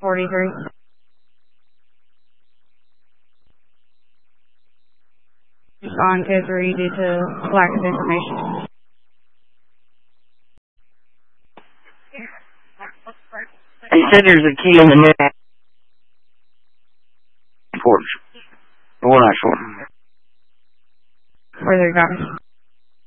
43. On code 3 due to lack of information. He said there's a key on the net. Porch. The one I short. Further, got